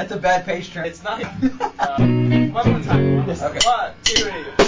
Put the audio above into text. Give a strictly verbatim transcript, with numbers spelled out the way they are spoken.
It's a bad pace train. It's not. Uh, one more time. Okay. One, two, three.